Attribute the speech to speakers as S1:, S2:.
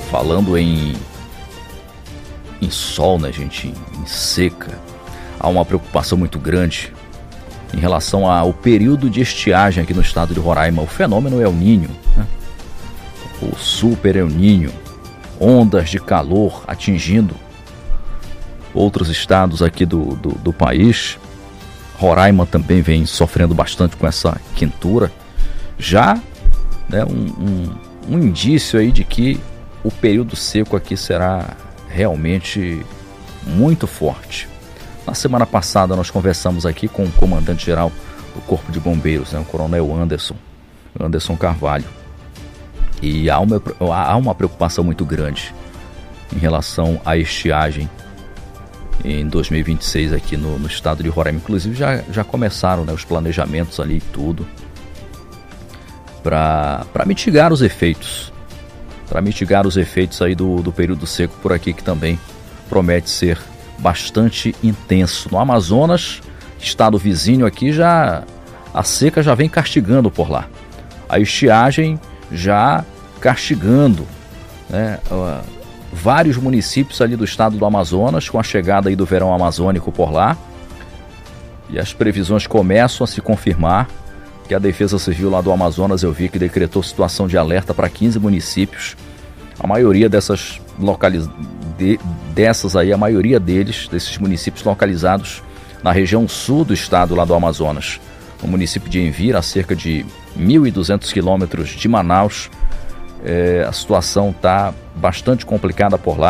S1: Falando em sol, né, gente, em seca, há uma preocupação muito grande em relação ao período de estiagem aqui no estado de Roraima. O fenômeno El Niño, né? O Super El Niño, ondas de calor atingindo outros estados aqui do país. Roraima também vem sofrendo bastante com essa quentura. Já, né, um indício aí de que o período seco aqui será realmente muito forte. Na semana passada nós conversamos aqui com o comandante-geral do Corpo de Bombeiros, né, o coronel Anderson Carvalho. E há uma preocupação muito grande em relação à estiagem em 2026 aqui no estado de Roraima. Inclusive já começaram, né, os planejamentos ali e tudo para mitigar os efeitos. Para mitigar os efeitos aí do período seco por aqui, que também promete ser bastante intenso. No Amazonas, estado vizinho aqui, a seca já vem castigando por lá. A estiagem já castigando, né, vários municípios ali do estado do Amazonas, com a chegada aí do verão amazônico por lá. E as previsões começam a se confirmar, que a Defesa Civil lá do Amazonas, eu vi que decretou situação de alerta para 15 municípios. A maioria desses municípios localizados na região sul do estado lá do Amazonas. O município de Envira, a cerca de 1.200 quilômetros de Manaus. A situação está bastante complicada por lá.